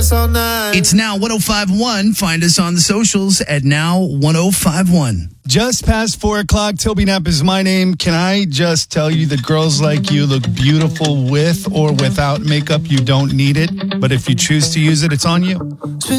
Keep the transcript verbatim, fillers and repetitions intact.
this all night. It's Now one oh five point one. Find us on the socials at Now one oh five point one. Just past four o'clock. Toby Knapp is my name. Can I just tell you that girls like you look beautiful with or without makeup? You don't need it. But if you choose to use it, it's on you.